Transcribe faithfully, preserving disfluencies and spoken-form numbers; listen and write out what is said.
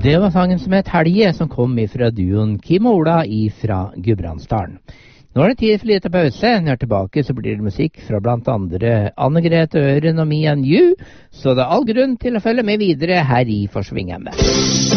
Det var sangen som het Helge, som kom ifra duoen Kim og Ola ifra Gudbrandsdalen. Nå er det tid for litt pause. Når jeg er tilbake så blir det musikk fra blant andre Anne-Grete Øren og Me and You, så det er all grunn til å følge med videre her i Forsvinghjemmet.